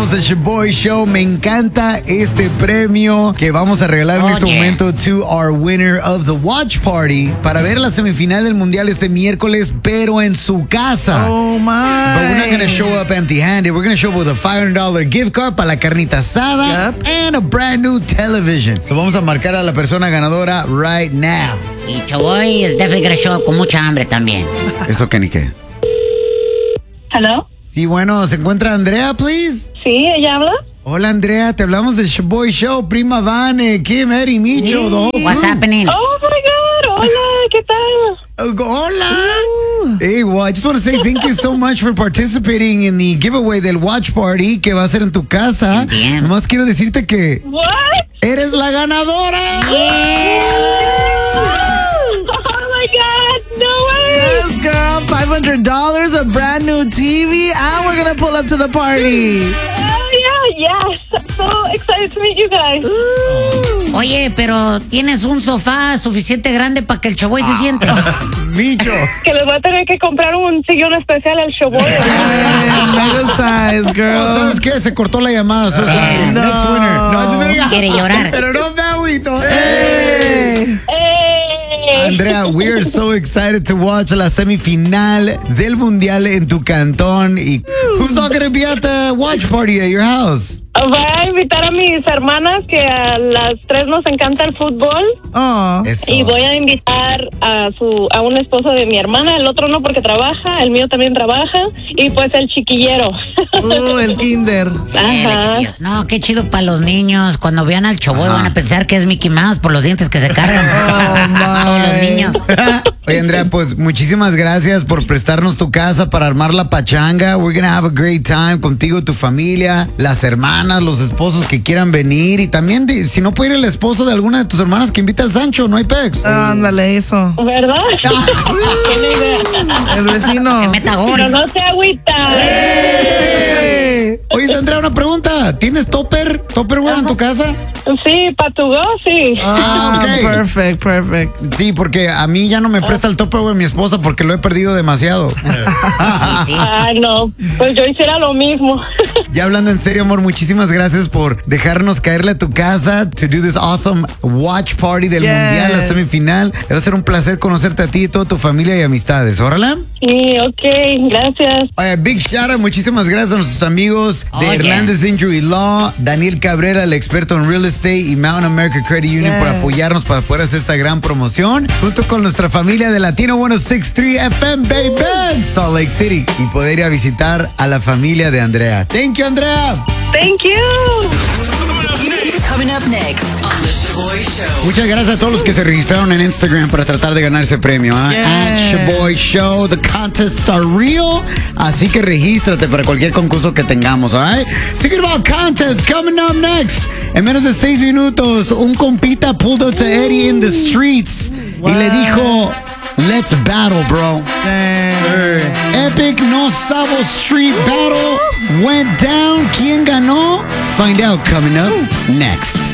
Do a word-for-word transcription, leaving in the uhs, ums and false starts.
Somos el Shaboy Show. Me encanta este premio que vamos a regalar en Oye. este momento to our winner of the watch party para ver la semifinal del mundial este miércoles, pero en su casa. Oh, my. But we're not going to show up empty-handed. We're going to show up with a five hundred dollars gift card para la carnita asada Yep. and a brand new television. So vamos a marcar a la persona ganadora right now. Y Chaboy es definitely gonna show up con mucha hambre también. Eso que ni qué. ¿Hello? Sí, bueno, ¿se encuentra Andrea, please? Sí, ¿ella habla? Hola, Andrea, te hablamos del Shaboy Show. Prima Vane, Kim, Eri, Micho. the whole What's crew. happening? Oh my God, hola, ¿qué tal? Oh, hola. Hey, well, I just want to say thank you so much for participating in the giveaway del watch party que va a ser en tu casa. Bien. Nomás quiero decirte que What? eres la ganadora. Oh my God, no way. Yes, girl. five hundred dollars, a brand new T V, and we're going to pull up to the party. Oh yeah, yes. So excited to meet you guys. Oye, pero tienes un sofá suficiente grande para que el Chaboy se sienta. Micho. Que les voy a tener que comprar un sillón especial al Shaboy. Hey, mega size, Oh, girl. ¿sabes qué? Se cortó la llamada. So sorry. no. Next winner. No, yo te digo- Quiere llorar. Pero no me agüito. Hey. Hey. Andrea, we are so excited to watch la semifinal del mundial en tu cantón. Y who's all gonna be at the watch party at your house? Voy a invitar a mis hermanas que a las tres nos encanta el fútbol Oh. Eso. y voy a invitar a su a un esposo de mi hermana, el otro no porque trabaja, el mío también trabaja y pues el chiquillero. Uh, el kinder. Dale, Ajá. chiquillos. No, qué chido para los niños. Cuando vean al Chaboy van a pensar que es Mickey Mouse por los dientes que se cargan. Oh, Todos los my. niños. Oye, Andrea, pues muchísimas gracias por prestarnos tu casa para armar la pachanga. We're gonna have a great time contigo, tu familia, las hermanas, los esposos que quieran venir. Y también, de- si no puede ir el esposo de alguna de tus hermanas, que invita al Sancho, no hay pex. Ándale, eso. ¿Verdad? Tiene idea. El vecino. Que meta Pero gol. no se agüita. Hey. Oye, Andrea, una pregunta. ¿Tienes topper? ¿Topperware en tu casa? Sí, para tu go, sí. Ah, ok. perfect, perfect. Sí, porque a mí ya no me presta el topperware mi esposa porque lo he perdido demasiado. Y sí. Ah, no. Pues yo hiciera lo mismo. Ya hablando en serio, amor, muchísimas gracias por dejarnos caerle a tu casa to do this awesome watch party del Yes. mundial, la semifinal. Va a ser un placer conocerte a ti y toda tu familia y amistades. ¿Órale? Sí, ok, gracias. Oye, big shout out, muchísimas gracias a nuestros amigos de Oye. Hernández Injury Law, Daniel Cabrera, el experto en real estate, y Mountain America Credit Union Yes. por apoyarnos para poder hacer esta gran promoción, junto con nuestra familia de Latino ciento sesenta y tres F M, baby, en Salt Lake City, y poder ir a visitar a la familia de Andrea. Thank you, Andrea. Thank you. Coming up next on The Shaboy Show. Muchas gracias a todos los que se registraron en Instagram para tratar de ganar ese premio. ¿ah? Yes. At Shaboy Show, the contests are real. Así que regístrate para cualquier concurso que tengamos, alright? Speaking about contests, coming up next. En menos de seis minutos, un compita pulled up to Eddie in the streets y le dijo, let's battle, bro. Dang. Epic No Sabo Street Battle went down. ¿Quién ganó? Find out coming up next.